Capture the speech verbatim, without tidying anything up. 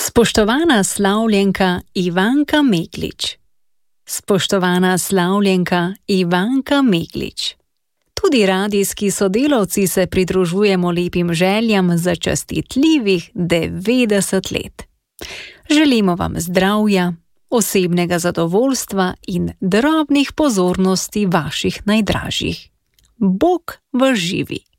Spoštovana slavljenka Ivanka Meglič. Spoštovana slavljenka Ivanka Meglič. Tudi radijski sodelavci se pridružujemo lepim željam za častitljivih devetdeset let. Želimo vam zdravja, osebnega zadovoljstva in drobnih pozornosti vaših najdražjih. Bog vas živi.